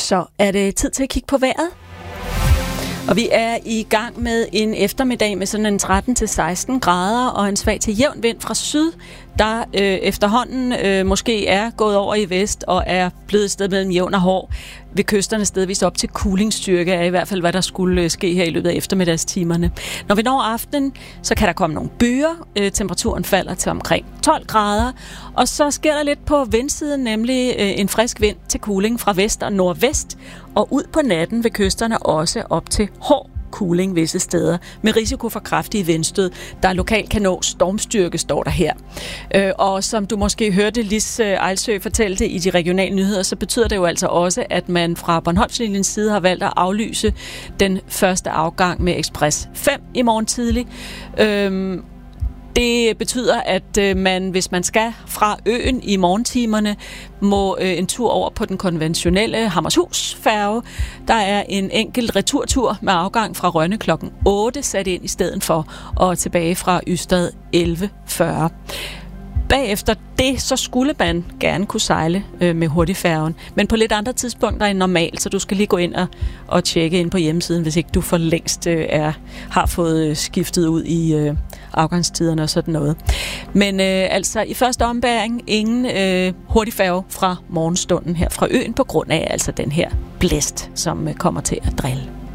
Så er det tid til at kigge på vejret. Og vi er i gang med en eftermiddag med sådan en 13-16 grader og en svag til jævn vind fra syd, der efterhånden måske er gået over i vest og er blevet et sted mellem jævn og hård. Ved kysterne stedvis op til kulingsstyrke er i hvert fald, hvad der skulle ske her i løbet af eftermiddagstimerne. Når vi når aftenen, så kan der komme nogle byer. Temperaturen falder til omkring 12 grader. Og så sker der lidt på vindsiden, nemlig en frisk vind til kuling fra vest og nordvest. Og ud på natten ved kysterne også op til hård kuling visse steder, med risiko for kraftige vindstød, der lokalt kan nå stormstyrke, står der her. Og som du måske hørte Lis Ejlsø fortælle det i de regionale nyheder, så betyder det jo altså også, at man fra Bornholmslinjens side har valgt at aflyse den første afgang med Express 5 i morgen tidlig. Det betyder, at man, hvis man skal fra øen i morgentimerne, må en tur over på den konventionelle Hammershus-færge. Der er en enkelt returtur med afgang fra Rønne kl. 8 sat ind i stedet for, og tilbage fra Ystad 11.40. Bagefter det, så skulle man gerne kunne sejle med hurtigfærgen, men på lidt andre tidspunkter end normalt, så du skal lige gå ind og tjekke ind på hjemmesiden, hvis ikke du for længst har fået skiftet ud i afgangstiderne og sådan noget. Men altså i første ombæring ingen hurtigfærge fra morgenstunden her fra øen, på grund af altså den her blæst, som kommer til at drille.